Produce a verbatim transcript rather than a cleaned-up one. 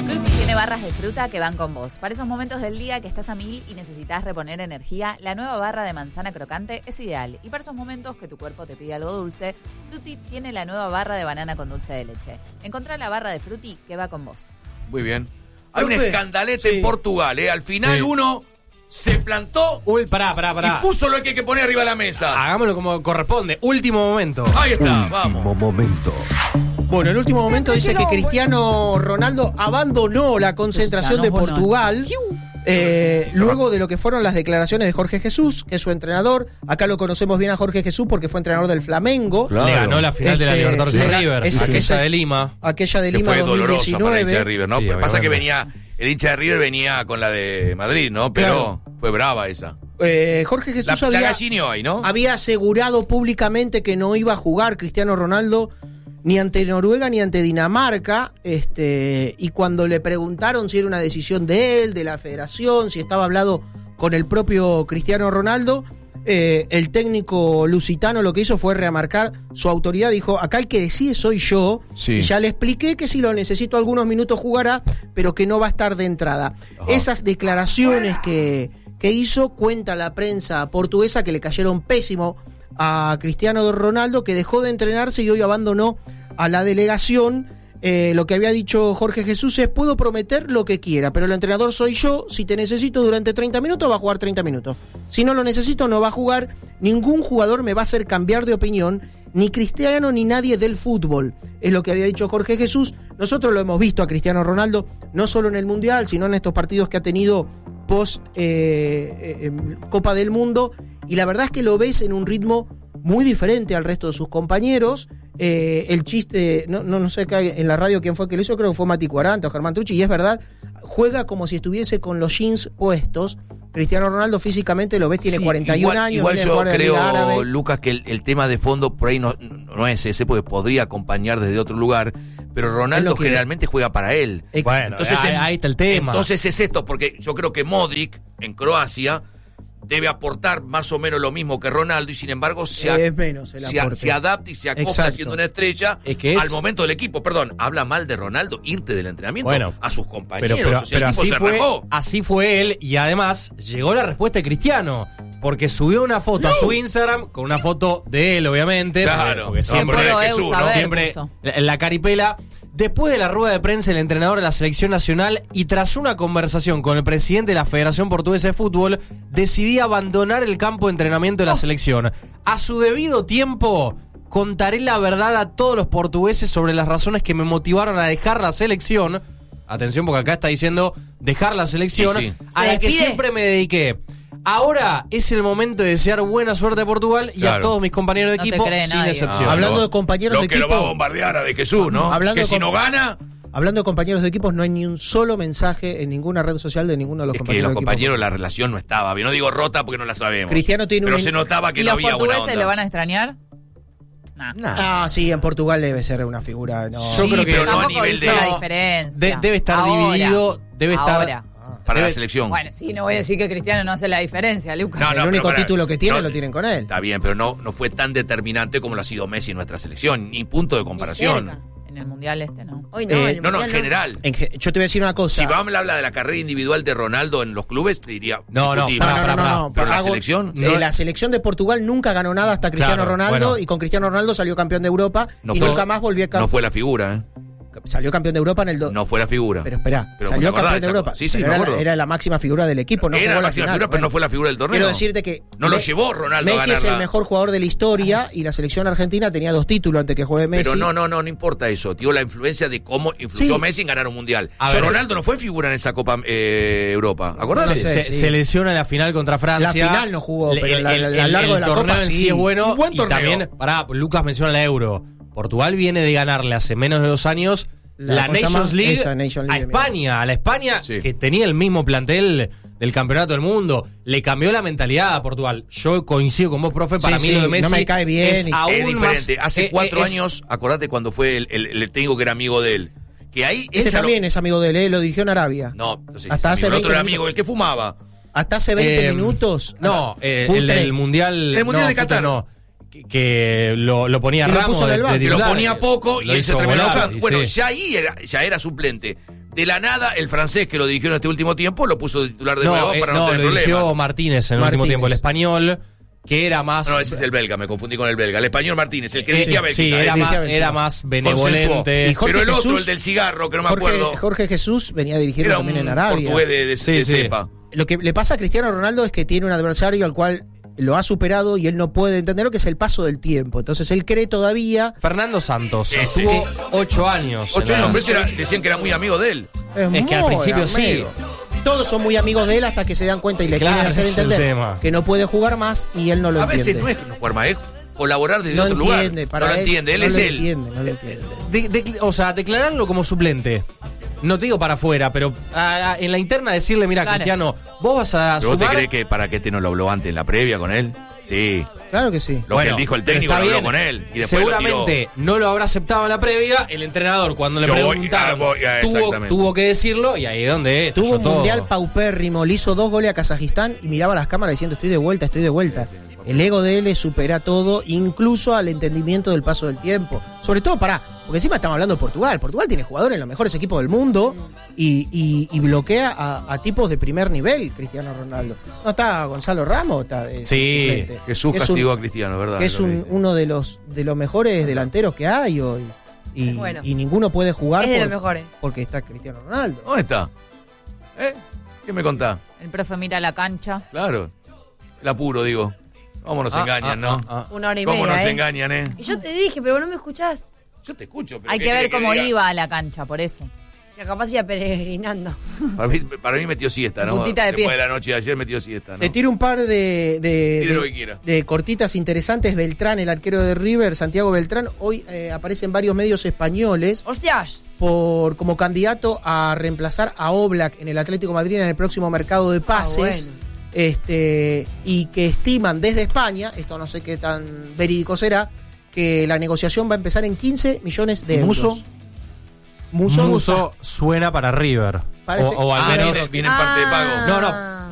Fruti tiene barras de fruta que van con vos. Para esos momentos del día que estás a mil y necesitas reponer energía, la nueva barra de manzana crocante es ideal. Y para esos momentos que tu cuerpo te pide algo dulce, Fruti tiene la nueva barra de banana con dulce de leche. Encontrá la barra de Fruti que va con vos. Muy bien. Hay un Profe. escandalete Sí. en Portugal, ¿eh? Al final Sí. uno se plantó Uy, pará, pará, pará. y puso lo que hay que poner arriba de la mesa. Hagámoslo como corresponde. Último momento. Ahí está, vamos. momento. Bueno, el último momento dice que Cristiano Ronaldo abandonó la concentración de Portugal eh, luego de lo que fueron las declaraciones de Jorge Jesús, que es su entrenador. Acá lo conocemos bien a Jorge Jesús porque fue entrenador del Flamengo. Claro. Le ganó la final de la Este, Libertadores sí, de River. es- aquella esa- de Lima. Aquella de Que Lima fue dolorosa para el hincha de dos mil diecinueve. River, ¿no? Sí, Pues pasa que obviamente. venía, el hincha de River venía con la de Madrid, ¿no? Pero Claro. fue brava esa. Eh, Jorge La, Jesús la había, gallineó ahí, ¿no? había asegurado públicamente que no iba a jugar Cristiano Ronaldo ni ante Noruega ni ante Dinamarca, este, y cuando le preguntaron si era una decisión de él, de la federación, si estaba hablado con el propio Cristiano Ronaldo, eh, el técnico lusitano lo que hizo fue remarcar su autoridad, dijo, acá el que decide soy yo, Sí. y ya le expliqué que si lo necesito algunos minutos jugará, pero que no va a estar de entrada. Ajá. Esas declaraciones que, que hizo, cuenta la prensa portuguesa que le cayeron pésimo a Cristiano Ronaldo, que dejó de entrenarse y hoy abandonó a la delegación. Eh, lo que había dicho Jorge Jesús es, puedo prometer lo que quiera, pero el entrenador soy yo, si te necesito durante treinta minutos va a jugar treinta minutos, si no lo necesito no va a jugar, ningún jugador me va a hacer cambiar de opinión, ni Cristiano ni nadie del fútbol, es lo que había dicho Jorge Jesús. Nosotros lo hemos visto a Cristiano Ronaldo, no solo en el Mundial, sino en estos partidos que ha tenido post eh, eh, Copa del Mundo, y la verdad es que lo ves en un ritmo muy diferente al resto de sus compañeros. Eh, el chiste, no, no, no sé acá en la radio quién fue que lo hizo, creo que fue Mati Cuaranta o Germán Trucci, y es verdad, juega como si estuviese con los jeans puestos. Cristiano Ronaldo físicamente lo ves, tiene Sí, cuarenta y un igual, años, Igual viene de yo jugar de la Liga creo, Árabe. Lucas, que el, el tema de fondo por ahí no, no es ese, porque podría acompañar desde otro lugar, pero Él Ronaldo lo quiere. generalmente juega para él. Eh, Bueno, Entonces, ahí, en- ahí está el tema. Entonces es esto, porque yo creo que Modric en Croacia debe aportar más o menos lo mismo que Ronaldo y sin embargo se, a- es menos el se, a- aporte. se adapta y se acopla Exacto. siendo una estrella Es que es- al momento del equipo. Perdón, habla mal de Ronaldo, irte del entrenamiento Bueno, a sus compañeros. Pero, pero, o sea, pero el tipo así, se fue, rajó. así fue él, y además llegó la respuesta de Cristiano, porque subió una foto a su Instagram con una foto de él, obviamente. Claro. porque No, siempre, pero puedo de Jesús, eu ¿no? saber, siempre puso. la, la caripela. Después de la rueda de prensa, el entrenador de la selección nacional y tras una conversación con el presidente de la Federación Portuguesa de Fútbol, decidí abandonar el campo de entrenamiento de la selección. A su debido tiempo, contaré la verdad a todos los portugueses sobre las razones que me motivaron a dejar la selección. Atención, porque acá está diciendo dejar la selección, Sí, sí. a ¿Se la que despide? siempre me dediqué. Ahora es el momento de desear buena suerte a Portugal y Claro. a todos mis compañeros de No te equipo, cree sin nadie. excepción. Ah, Hablando lo- de compañeros lo de que lo va a equipo- bombardear a de Jesús, ¿no? Hablando que de si com- no gana, Hablando de compañeros de equipos, no hay ni un solo mensaje en ninguna red social de ninguno de los es que compañeros los de equipo. compañeros la relación no estaba bien. No digo rota porque no la sabemos. Cristiano tiene pero un- se notaba que ¿Y no los había buena portugueses onda. lo van a extrañar? Nah. Ah, sí, en Portugal debe ser una figura. No. Yo Sí, creo que pero no a Tampoco nivel hizo de... la diferencia. De- debe estar Ahora. dividido, debe estar- Ahora. para Debe- la selección. Bueno, sí, no voy a decir que Cristiano no hace la diferencia, Lucas. No, el no, único pero para- título que tiene no, lo tienen con él. Está bien, pero no, no fue tan determinante como lo ha sido Messi en nuestra selección. Ni punto de comparación. cerca. En el Mundial este, ¿no? Hoy no, Eh, el No, no, en Mundial general. En ge- yo te voy a decir una cosa. Si vamos a hablar de la carrera individual de Ronaldo en los clubes, te diría. No, no, discutible. pará, pará, pará. Pero la hago- selección. Eh, No. la selección de Portugal nunca ganó nada hasta Cristiano Claro, Ronaldo, bueno. y con Cristiano Ronaldo salió campeón de Europa No y fue- nunca más volvió a No fue la figura, ¿eh? salió campeón de Europa en el do- No fue la figura. Pero espera, Pero salió ¿te acordás campeón de de esa Europa. cosa? Sí, sí, pero me era, acuerdo. era la máxima figura del equipo, no Era jugó la la máxima final. figura, pero Bueno, no fue la figura del torneo. Quiero decirte que No lo Me- llevó Ronaldo a Messi es el ganarla. mejor jugador de la historia y la selección argentina tenía dos títulos antes que juegue Messi. Pero no, no, no, no importa eso. Tío, la influencia de cómo influyó Sí. Messi en ganar un mundial. A Yo, ver. Ronaldo no fue figura en esa Copa eh, Europa. ¿Acordás? No se, sé, se- sí. se lesiona en la final contra Francia. La final no jugó, Le- pero el, la- el- la- el- a lo largo el de la torneo Copa en sí sí. es bueno. Un buen y torneo. también, pará, Lucas menciona la Euro. Portugal viene de ganarle hace menos de dos años La- la, ¿cómo se Nations llama? League, Esa Nations a League, España, a la España Sí. que tenía el mismo plantel del campeonato del mundo. Le cambió la mentalidad a Portugal. Yo coincido con vos, profe, para Sí, mí lo de sí, Messi no me cae bien es y- aún Es diferente. más- Hace eh, cuatro es- años, acordate cuando fue el, el, el técnico que era amigo de él. Que ahí él Este ya no- también es amigo de él, eh, lo dirigió en Arabia. No, entonces, Hasta hace el otro veinte era minutos. amigo, el que fumaba. Hasta hace veinte Eh, minutos. No, eh, Fue un el, tren. el mundial. El Mundial no, de Qatar. No, que, que lo, lo ponía Y lo Ramos puso en el de- banco. de Que lo titular. ponía poco y Lo él se hizo terminó volar, usando. y Bueno, sí. ya ahí era, ya era suplente. de la nada, el francés que lo dirigió en este último tiempo lo puso de titular de no, nuevo eh, para no, no tener lo problemas. dirigió Martínez en el Martínez. último tiempo, el español, que era más... No, ese es el belga, me confundí con el belga. El español Martínez, el que dirigía eh, Bélgica. sí, era ese. más, era más benevolente. Y Jorge Pero el otro, Jesús- el del cigarro, que no me Jorge, acuerdo, Jorge Jesús venía dirigiendo era también un en Arabia. portugués de, de, Sí, de sí. cepa. Lo que le pasa a Cristiano Ronaldo es que tiene un adversario al cual lo ha superado y él no puede entender lo que es el paso del tiempo. Entonces él cree todavía... Fernando Santos, Sí, sí. tuvo ocho años. Ocho en la- años, pero ese era- decían que era muy amigo de él. Es que al muy principio sí. amigo. Todos son muy amigos de él hasta que se dan cuenta y le Claro, quieren hacer ese es el entender tema. que no puede jugar más y él no lo A entiende. veces no es no jugar más, es colaborar desde no otro entiende, lugar. para no lo él, entiende, él no es lo él. Entiende, no lo entiende. De- de- o sea, declararlo como suplente. No te digo para afuera, pero a- a- en la interna decirle, mira, Claro. Cristiano, vos vas a ¿Pero vos te sumar... crees que para que este no lo habló antes en la previa con él? Sí. Claro que sí. Lo que él dijo el técnico pero lo está habló bien. con él. Y después Seguramente no lo habrá aceptado en la previa. El entrenador, cuando le Yo voy, preguntaron, ah, voy, ah, tuvo, exactamente. tuvo que decirlo y ahí es donde Tuvo estalló un todo. mundial paupérrimo, le hizo dos goles a Kazajistán y miraba las cámaras diciendo estoy de vuelta, estoy de vuelta. El ego de él le supera todo, incluso al entendimiento del paso del tiempo. Sobre todo, pará, porque encima estamos hablando de Portugal. Portugal tiene jugadores en los mejores equipos del mundo y, y- y bloquea a, a tipos de primer nivel, Cristiano Ronaldo. No está Gonzalo Ramos, está de Sí, suplente. Jesús Que es un- castigó a Cristiano, ¿verdad? que es Lo un- dice. uno de los de los mejores delanteros que hay hoy. Y, Bueno. y ninguno puede jugar Es de por- los mejores. porque está Cristiano Ronaldo. ¿Dónde está? ¿Eh? ¿Qué me contás? El profe mira la cancha. Claro. El apuro, digo. ¿Cómo nos Ah, engañan, ah, no? ah, ah. Una hora y ¿Cómo media, nos ¿eh? engañan, eh? Y yo te dije, pero vos no me escuchás. Yo te escucho, pero Hay ¿qué que ver querés cómo diga? iba a la cancha, por eso. Ya capaz iba peregrinando. Para mí, para mí metió siesta, ¿no? Puntita de pie. Después de la noche de ayer metió siesta, ¿no? Te tiro un par de, de, Tire lo de- que quiera. de cortitas interesantes. Beltrán, el arquero de River, Santiago Beltrán, hoy eh, aparece en varios medios españoles ¡Hostias! por como candidato a reemplazar a Oblak en el Atlético de Madrid en el próximo mercado de pases. bueno. este y que estiman desde España, esto no sé qué tan verídico será, que la negociación va a empezar en quince millones de euros. ¿Muso? Muso, Muso suena para River. Parece- O, o al Ah, menos... viene, viene en parte de pago. No, no,